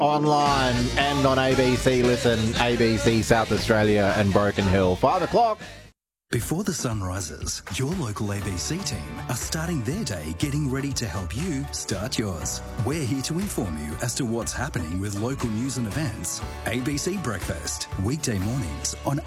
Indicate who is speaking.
Speaker 1: online and on ABC Listen, ABC South Australia and Broken Hill. 5 o'clock.
Speaker 2: Before the sun rises, your local ABC team are starting their day getting ready to help you start yours. We're here to inform you as to what's happening with local news and events. ABC Breakfast, weekday mornings on